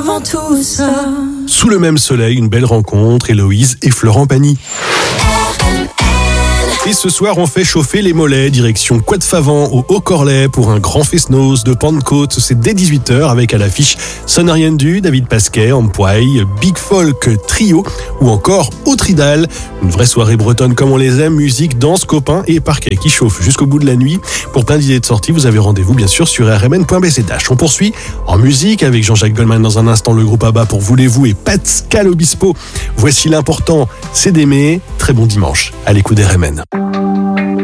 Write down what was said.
avant tout ça. Sous le même soleil, une belle rencontre, Héloïse et Florent Pagny. Et ce soir, on fait chauffer les mollets, direction Quat'Favan au Haut-Corlay pour un grand fest-noz de Pentecôte. C'est dès 18h avec à l'affiche Sonariendu, David Pasquet, Ampoy, Big Folk Trio ou encore Autridal. Une vraie soirée bretonne comme on les aime, musique, danse, copains et parquet qui chauffe jusqu'au bout de la nuit. Pour plein d'idées de sortie, vous avez rendez-vous bien sûr sur rmn.bzh. On poursuit en musique avec Jean-Jacques Goldman dans un instant, le groupe ABBA pour Voulez-vous et Pascal Obispo. Voici l'important, c'est d'aimer. Très bon dimanche à l'écoute d'RMN.